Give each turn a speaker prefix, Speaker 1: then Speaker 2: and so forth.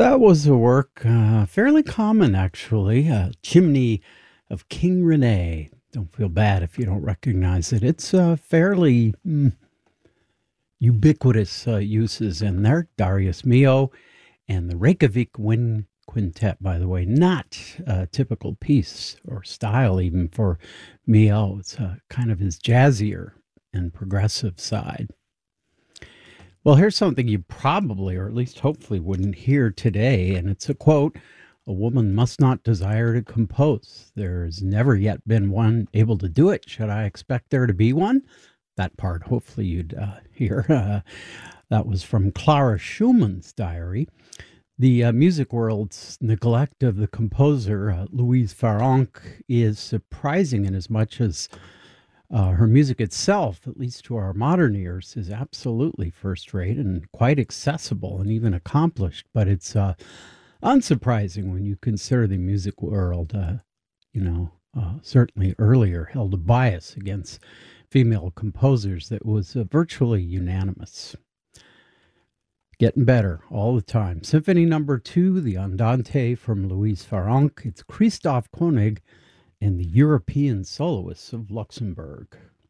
Speaker 1: That was a work fairly common, actually. Chimney of King Rene. Don't feel bad if you don't recognize it. It's fairly ubiquitous uses in there. Darius Milhaud and the Reykjavik Wind Quintet, by the way, not a typical piece or style even for Milhaud. It's kind of his jazzier and progressive side. Well, here's something you probably, or at least hopefully, wouldn't hear today, and it's a quote: "A woman must not desire to compose. There's never yet been one able to do it. Should I expect there to be one?" That part, hopefully, you'd hear. That was from Clara Schumann's diary. The music world's neglect of the composer, Louise Farrenc, is surprising in as much as her music itself, at least to our modern ears, is absolutely first rate and quite accessible and even accomplished. But it's unsurprising when you consider the music world, certainly earlier held a bias against female composers that was virtually unanimous. Getting better all the time. Symphony number 2, the Andante from Louise Farrenc. It's Christoph Koenig and the European Soloists of Luxembourg.